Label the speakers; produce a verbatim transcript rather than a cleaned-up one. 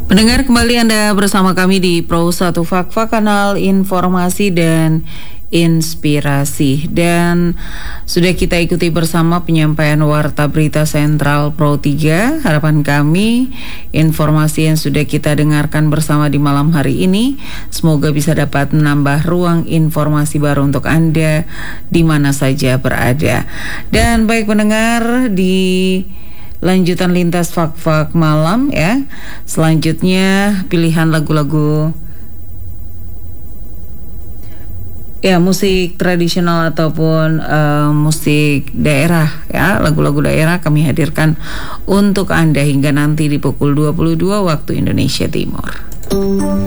Speaker 1: Pendengar, kembali Anda bersama kami di Pro satu Fakfa, kanal informasi dan inspirasi. Dan sudah kita ikuti bersama penyampaian Warta Berita Sentral Pro tiga. Harapan kami, informasi yang sudah kita dengarkan bersama di malam hari ini semoga bisa dapat menambah ruang informasi baru untuk Anda di mana saja berada. Dan baik pendengar, di lanjutan lintas fak-fak malam ya. Selanjutnya pilihan lagu-lagu ya, musik tradisional ataupun uh, musik daerah ya, lagu-lagu daerah kami hadirkan untuk Anda hingga nanti di pukul dua puluh dua waktu Indonesia Timur.